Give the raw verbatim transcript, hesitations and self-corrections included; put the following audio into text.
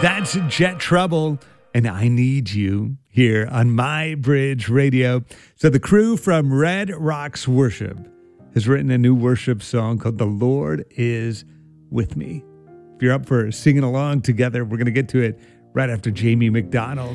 That's Jet Trouble, and I Need You here on My Bridge Radio. So the crew from Red Rocks Worship has written a new worship song called The Lord Is With Me. If you're up for singing along together, we're going to get to it right after Jamie McDonald.